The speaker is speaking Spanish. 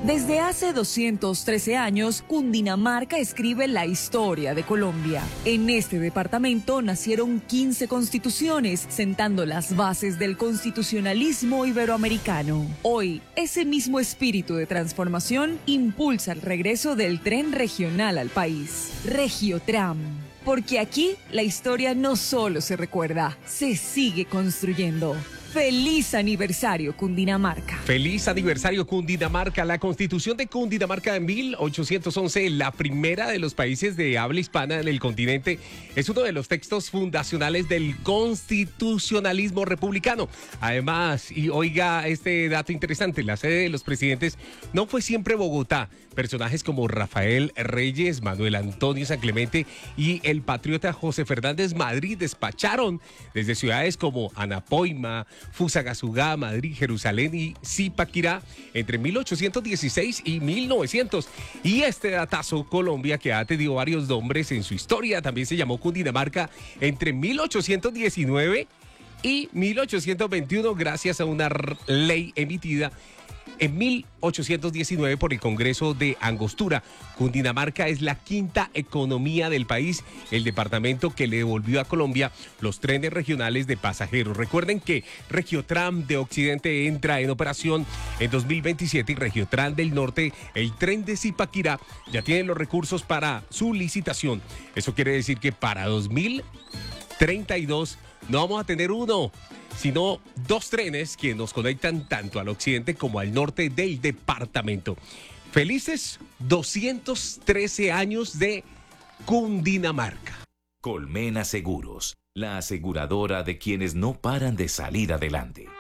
Desde hace 213 años, Cundinamarca escribe la historia de Colombia. En este departamento nacieron 15 constituciones, sentando las bases del constitucionalismo iberoamericano. Hoy, ese mismo espíritu de transformación impulsa el regreso del tren regional al país, Regiotram. Porque aquí la historia no solo se recuerda, se sigue construyendo. ¡Feliz aniversario, Cundinamarca! ¡Feliz aniversario, Cundinamarca! La Constitución de Cundinamarca de 1811, la primera de los países de habla hispana en el continente, es uno de los textos fundacionales del constitucionalismo republicano. Además, y oiga este dato interesante, la sede de los presidentes no fue siempre Bogotá. Personajes como Rafael Reyes, Manuel Antonio San Clemente y el patriota José Fernández Madrid despacharon desde ciudades como Anapoima, Fusagasugá, Madrid, Jerusalén y Zipaquirá entre 1816 y 1900. Y este datazo, Colombia, que ha tenido varios nombres en su historia, también se llamó Cundinamarca entre 1819 y 1821 gracias a una ley emitida en 1819 por el Congreso de Angostura. Cundinamarca es la quinta economía del país, el departamento que le devolvió a Colombia los trenes regionales de pasajeros. Recuerden que Regiotram de Occidente entra en operación en 2027 y Regiotram del Norte, el tren de Zipaquirá, ya tienen los recursos para su licitación. Eso quiere decir que para 2032 no vamos a tener uno, sino dos trenes que nos conectan tanto al occidente como al norte del departamento. Felices 213 años de Cundinamarca. Colmena Seguros, la aseguradora de quienes no paran de salir adelante.